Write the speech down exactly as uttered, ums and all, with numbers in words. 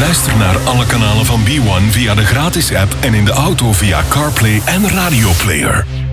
Luister naar alle kanalen van B one via de gratis app en in de auto via CarPlay en Radio Player.